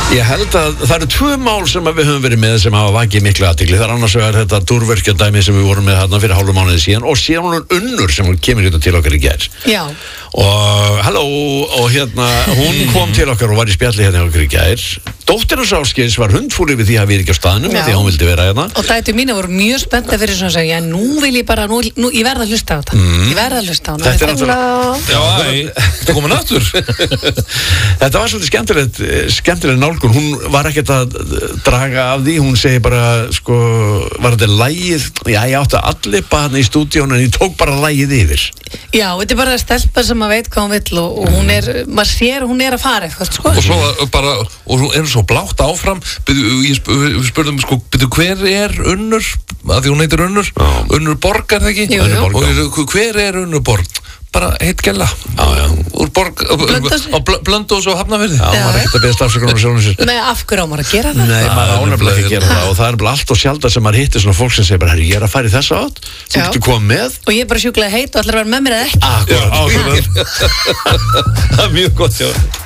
Ég held að það eru 2 mál sem við höfum verið með sem hafa vakið miklu athygli. Það er annars vegar þetta dúrverkjadæmi sem við vorum með þarna fyrir hálfum mánuði síðan og síðan hún Unnur sem kemur hérna til okkar í gær. Já. Og halló, og hérna hún kom til okkar og var í spjalli hérna okkar í gær. Dóttir hans Ásgeirs var hundfúl yfir því að við ekki á staðnum því að hún vildi vera hérna. Og dætur mína voru mjög spenntar fyrir svona að segja, nú vil ég bara, nú ég verð að hlusta á þetta. Ég verð að hlusta á þetta. Þetta er náttúrulega... Þetta komið náttúr. Þetta var svolítið skemmtileg nálgun. Hún var ekkert að draga af því. Hún segi bara, sko, var þetta lagið? Já, ég átti að allipa hann í stúdíónu en ég tók bara lagið yfir. Já, þetta er bara stelpa sem maður veit hvað hún vill og hún er, maður sér hún er að fara eitthvað, sko. Og svo bara, og hún er svo blátt áfram. Við spurðum, sko, hver er Unnur? Af því hún heitir Unnur. Unnur Borg, er það ekki? Jú. Og hver er Unnur Borg? Bara heit gælla. Úr Borg, á Blönduós og Hafnarfirði. Já, maður er ekkert að beðast afsökunar á sjálfum sér. Nei, af hverju á maður að gera það? Nei, maður ánefnilega ekki að gera það og það er bara allt og sjaldað sem maður hittir svona fólk sem segir bara, herri, ég er að fara í þessa átt, þú getur komið með. Og ég er bara sjúklega heit og ætlar að vera með mér eða ekki. Akkurat. Það er mjög gott, já.